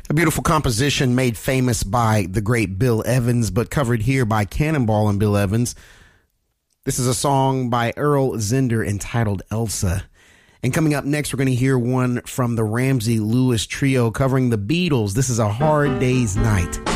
A beautiful composition made famous by the great Bill Evans, but covered here by Cannonball and Bill Evans. This is a song by Earl Zender entitled Elsa. And coming up next, we're going to hear one from the Ramsey Lewis Trio covering the Beatles. This is A Hard Day's Night.